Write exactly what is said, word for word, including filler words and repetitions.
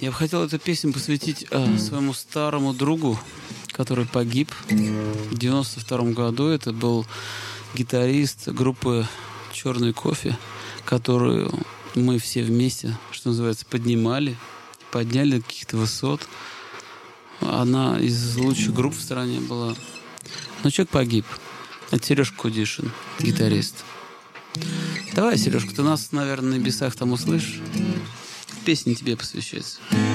Я бы хотел эту песню посвятить э, своему старому другу, который погиб в девяносто втором году. Это был гитарист группы «Черный кофе», которую мы все вместе, что называется, поднимали, подняли до каких-то высот. Она из лучших групп в стране была. Но человек погиб. Это Сережка Кудишин, гитарист. Давай, Сережка, ты нас, наверное, на небесах там услышишь. Песня тебе посвящается.